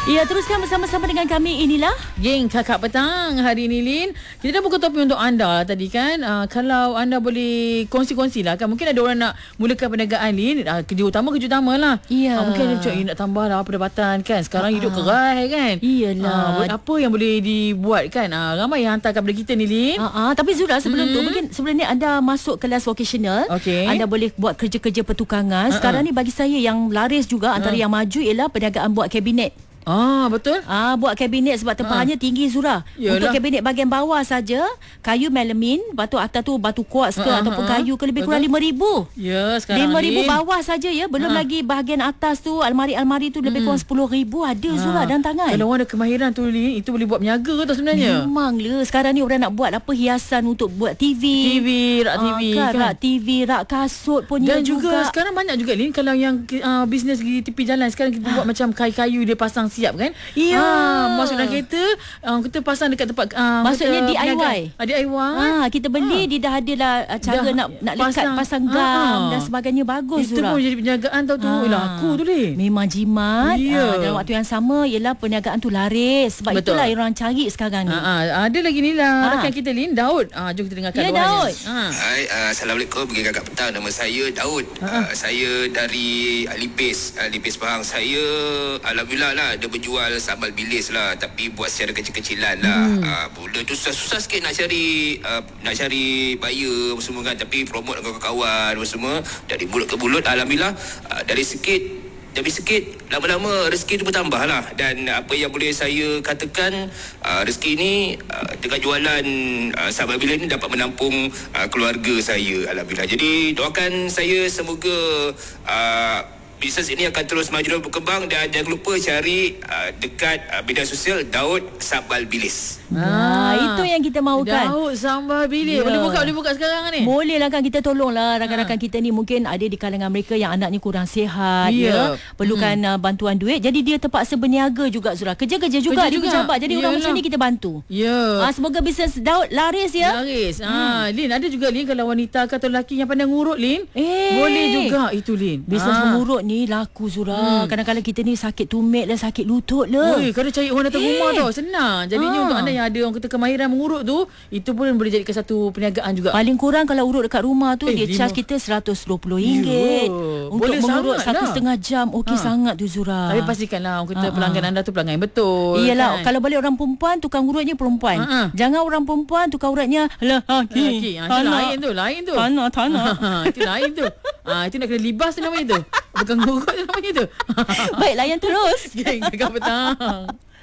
Ya, teruskan bersama-sama dengan kami. Inilah Geng Kakak Petang hari ini, Lin. Kita dah buka topik untuk anda tadi kan. Kalau anda boleh kongsi-kongsi lah kan. Mungkin ada orang nak mulakan perniagaan, Lin. Kerja utama lah. Ya. Mungkin ada macam nak tambah lah pendapatan kan. Sekarang hidup kerai kan. Iyalah. Apa yang boleh dibuat kan. Ramai yang hantar kepada kita ni, Lin. Tapi Zura, sebelum tu mungkin sebelum ni anda masuk kelas vocational. Okey. Anda boleh buat kerja-kerja pertukangan. Sekarang ni bagi saya yang laris juga antara yang maju ialah perniagaan buat kabinet. Betul. Buat kabinet sebab tempahannya tinggi, Zura. Yalah. Untuk kabinet bahagian bawah saja kayu melamin, batu atas tu batu kuarts ke ataupun kayu ke lebih kurang RM5,000. Ya, sekarang RM5,000 ni bawah saja ya. Belum lagi bahagian atas tu almari-almari tu lebih kurang RM10,000 ada, Zura, dan tangan. Kalau orang ada kemahiran tu, Lin, itu boleh buat berniaga ke tau sebenarnya. Memanglah. Sekarang ni orang nak buat apa, hiasan untuk buat TV, rak TV kan. Rak TV, rak kasut pun dan juga. Sekarang banyak juga, Lin, kalau yang bisnes di tepi jalan sekarang kita buat macam kayu-kayu dia pasang siap kan. Ya. Masuk dalam kereta, kita pasang dekat tempat maksudnya DIY. DIY. Kita beli dia dah ada lah cara Dah nak lekat pasang gam dan sebagainya. Bagus, itu Zura. pun jadi perniagaan tau tu. Aku tu, Lin. Memang jimat. Ya. Dalam waktu yang sama ialah perniagaan tu laris. Sebab Betul. itulah orang cari sekarang ni. Ada lagi ni lah rakan kita, Lin, Daud. Jom kita dengarkan Daud. Hai, Assalamualaikum. Bagi Kakak Petang. Nama saya Daud. Saya dari Lipis Pahang. Saya alhamdulillah lah ada berjual sambal bilis lah, tapi buat secara kecil-kecilan lah. Mula tu susah sikit nak cari buyer semua kan, tapi promote dengan kawan-kawan semua dari mulut ke mulut. Alhamdulillah dari sikit demi sikit, lama-lama rezeki tu bertambah lah. Dan apa yang boleh saya katakan, rezeki ni dengan jualan sambal bilis ni dapat menampung keluarga saya, alhamdulillah. Jadi doakan saya semoga bisnes ini akan terus maju dan berkembang. Dan jangan lupa cari dekat media sosial Daud Sambal Bilis. Itu yang kita mahukan. Daud Sambal Bilis. Ya. Boleh buka sekarang ni. Boleh lah kan, kita tolonglah rakan-rakan kita ni. Mungkin ada di kalangan mereka yang anaknya kurang sihat, perlukan bantuan duit. Jadi dia terpaksa berniaga juga, Zura. Kerja-kerja juga di pejabat. Jadi orang macam ni kita bantu. Semoga bisnes Daud laris ya. Laris. Lin, ada juga, Lin, kalau wanita atau lelaki yang pandai ngurut, Lin. Boleh juga itu, Lin. Bisnes mengurut ni laku, Zura. Kadang-kadang kita ni sakit tumit lah, sakit lutut lah. Kalau cari orang datang rumah tau, senang. Jadinya untuk anda yang ada orang kata kemahiran mengurut tu, itu pun boleh jadikan satu perniagaan juga. Paling kurang kalau urut dekat rumah tu dia charge kita RM120 untuk boleh mengurut sangat 1,5 jam. Okey sangat tu, Zura. Tapi pastikanlah orang kata pelanggan anda tu pelanggan yang betul. Iyalah, kan? kalau boleh orang perempuan, tukang urutnya perempuan. Jangan orang perempuan tukang urutnya lelaki. Itu lain tu. Tanah. Itu lain tu. Itu nak kena libas tu namanya tu. Bukan ngurut tu namanya tu. Baik, layan terus. Geng Kakak Petang.